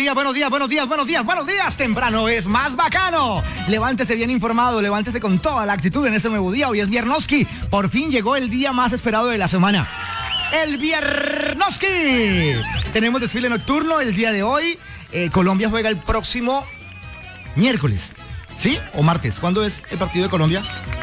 días, buenos días, buenos días, buenos días, buenos días. Temprano es más bacano. Levántese bien informado, levántese con toda la actitud en este nuevo día. Hoy es Viernoski. Por fin llegó el día más esperado de la semana. El Viernoski. Tenemos desfile nocturno el día de hoy. Colombia juega el próximo miércoles. ¿Sí? ¿O martes? ¿Cuándo es el partido de Colombia?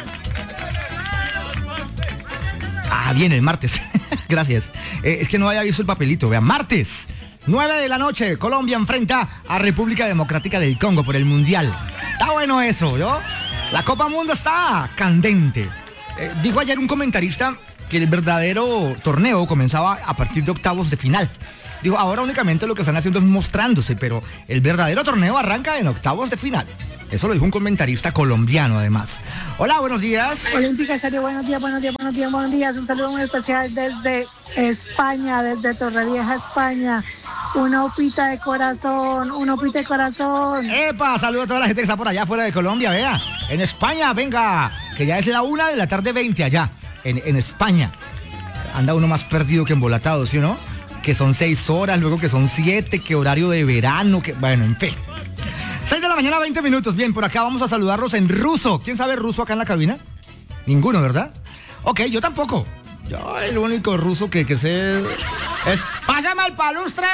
Ah, bien, el martes. Gracias. Es que no había visto el papelito. Vean, martes, 9 de la noche, Colombia enfrenta a República Democrática del Congo por el Mundial. Está bueno eso, ¿no? La Copa Mundo está candente. Dijo ayer un comentarista que el verdadero torneo comenzaba a partir de octavos de final. Dijo, ahora únicamente lo que están haciendo es mostrándose, pero el verdadero torneo arranca en octavos de final. Eso lo dijo un comentarista colombiano, además. Hola, buenos días. Olímpica Serio, buenos días, buenos días, buenos días, buenos días. Un saludo muy especial desde España, desde Torrevieja, España. Una opita de corazón, una opita de corazón. ¡Epa! Saludos a toda la gente que está por allá, fuera de Colombia, vea. En España, venga, que ya es la 1:20 allá, en España. Anda uno más perdido que embolatado, ¿sí o no? Que son 6 horas, luego que son 7, que horario de verano, que bueno, en fin. 6 de la mañana, 20 minutos. Bien, por acá vamos a saludarlos en ruso. ¿Quién sabe ruso acá en la cabina? Ninguno, ¿verdad? Ok, yo tampoco. Yo el único ruso que sé es... ¡Pásame al palustre!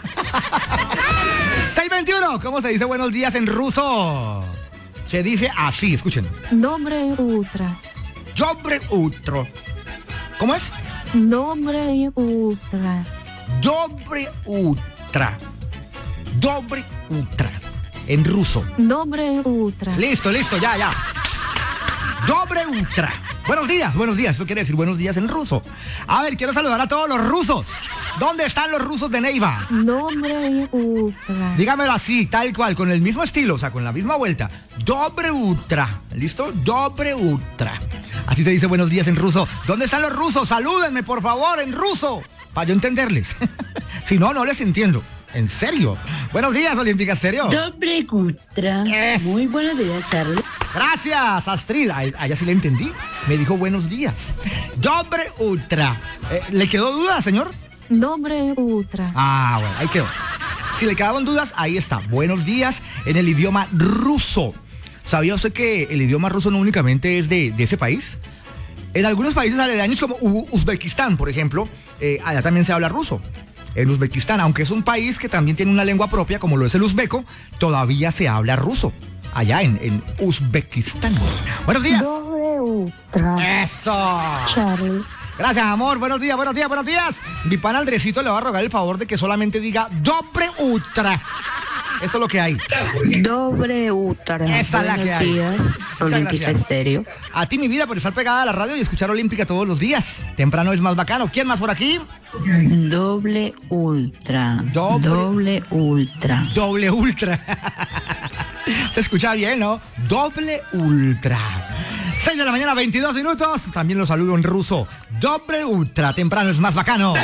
6:21. ¿Cómo se dice buenos días en ruso? Se dice así, escuchen. Dobre utra. Dobre utro. ¿Cómo es? Dobre utra. Dobre utra. Dobre utra. En ruso. Dobre utra. Listo, ya. Dobre utra. Buenos días. Eso quiere decir buenos días en ruso. A ver, quiero saludar a todos los rusos. ¿Dónde están los rusos de Neiva? Dobre utra. Dígamelo así, tal cual, con el mismo estilo, o sea, con la misma vuelta. Dobre utra. ¿Listo? Dobre utra. Así se dice buenos días en ruso. ¿Dónde están los rusos? Salúdenme, por favor, en ruso, para yo entenderles. Si no, no les entiendo. ¿En serio? Buenos días, Olímpica Serio. Dobre utra. Yes. Muy buenos días, Charlie. Gracias, Astrid. A ella sí le entendí. Me dijo buenos días. Dobre utra. ¿Le quedó duda, señor? Dobre utra. Ah, bueno, ahí quedó. Si le quedaban dudas, ahí está. Buenos días en el idioma ruso. ¿Sabía usted que el idioma ruso no únicamente es de ese país? En algunos países aledaños como Uzbekistán, por ejemplo, allá también se habla ruso. En Uzbekistán, aunque es un país que también tiene una lengua propia, como lo es el uzbeco, todavía se habla ruso. Allá en Uzbekistán. Buenos días. Dobre utra. ¡Eso! Charlie. Gracias, amor. Buenos días. Mi pan Andresito le va a rogar el favor de que solamente diga Dobre utra. Eso es lo que hay. Dobre utra. Esa es la que hay. Buenos días, Muchas Olímpica gracias. Estéreo. A ti, mi vida, por estar pegada a la radio y escuchar Olímpica todos los días. Temprano es más bacano. ¿Quién más por aquí? Doble ultra. Doble ultra. Doble ultra. Se escucha bien, ¿no? Doble ultra. 6 de la mañana, 22 minutos. También los saludo en ruso. Doble ultra. Temprano es más bacano.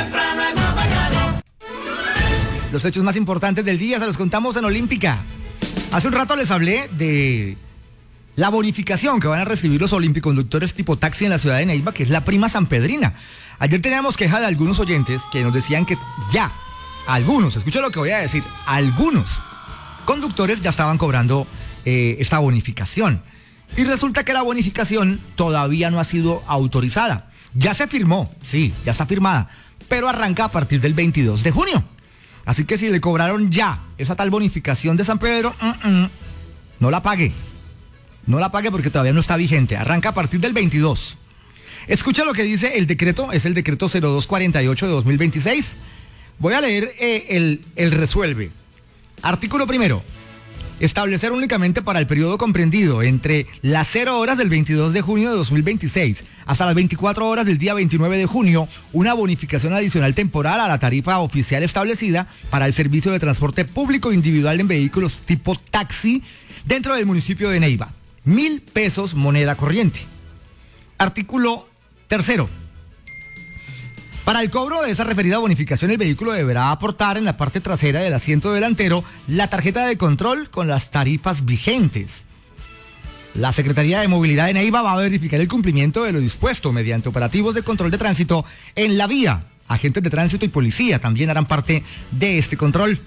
Los hechos más importantes del día se los contamos en Olímpica. Hace un rato les hablé de la bonificación que van a recibir los olimpiconductores tipo taxi en la ciudad de Neiva, que es la prima sanpedrina. Ayer teníamos queja de algunos oyentes que nos decían que ya, algunos, escucha lo que voy a decir, algunos conductores ya estaban cobrando esta bonificación. Y resulta que la bonificación todavía no ha sido autorizada. Ya se firmó, sí, ya está firmada, pero arranca a partir del 22 de junio. Así que si le cobraron ya esa tal bonificación de San Pedro, no la pague. No la pague porque todavía no está vigente. Arranca a partir del 22. Escucha lo que dice el decreto, es el decreto 0248 de 2026. Voy a leer el resuelve. Artículo primero. Establecer únicamente para el periodo comprendido entre las 0 horas del 22 de junio de 2026 hasta las 24 horas del día 29 de junio una bonificación adicional temporal a la tarifa oficial establecida para el servicio de transporte público individual en vehículos tipo taxi dentro del municipio de Neiva. 1,000 pesos moneda corriente. Artículo tercero. Para el cobro de esa referida bonificación, el vehículo deberá aportar en la parte trasera del asiento delantero la tarjeta de control con las tarifas vigentes. La Secretaría de Movilidad de Neiva va a verificar el cumplimiento de lo dispuesto mediante operativos de control de tránsito en la vía. Agentes de tránsito y policía también harán parte de este control.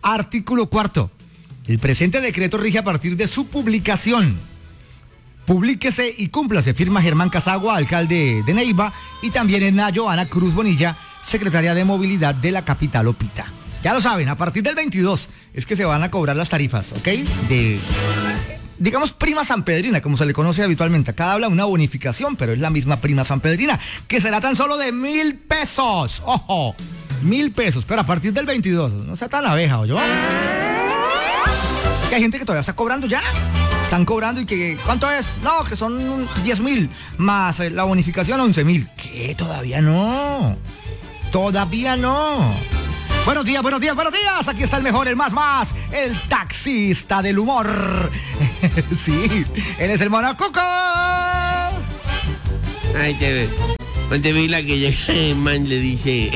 Artículo 4. El presente decreto rige a partir de su publicación. Publíquese y cúmplase, firma Germán Casagua, alcalde de Neiva, y también Edna Joana Cruz Bonilla, secretaria de Movilidad de la capital Opita. Ya lo saben, a partir del 22 es que se van a cobrar las tarifas, ¿ok? De, digamos, prima sanpedrina, como se le conoce habitualmente. Acá habla una bonificación, pero es la misma prima sanpedrina, que será tan solo de 1.000 pesos. ¡Ojo! 1.000 pesos, pero a partir del 22, no sea tan abeja, ¿oyó? Que hay gente que todavía está cobrando ya. Están cobrando y que, ¿cuánto es? No, que son 10.000, más la bonificación 11.000. ¿Qué? Todavía no. Todavía no. Buenos días, buenos días, buenos días. Aquí está el mejor, el más, el taxista del humor. Sí, él es el Monocuco. Ay, te vi la que llega, man, le dice...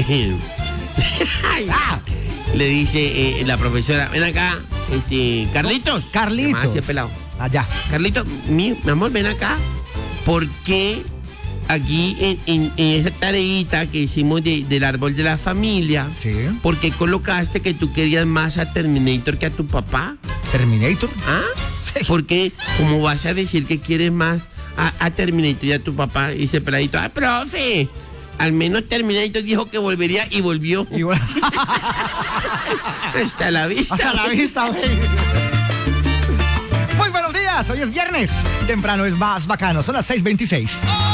Le dice la profesora, ven acá, Carlitos. Carlitos. Pelado. Allá. Carlitos, mi amor, ven acá. ¿Por qué aquí en esa tareita que hicimos del árbol de la familia, sí, por qué colocaste que tú querías más a Terminator que a tu papá? ¿Terminator? ¿Ah? Sí. Porque como vas a decir que quieres más a Terminator y a tu papá, dice peladito, ¡ah, profe! Al menos Terminator dijo que volvería y volvió. Hasta la vista. Hasta la vista, güey. Muy buenos días, hoy es viernes. Temprano es más bacano, son las 6:26.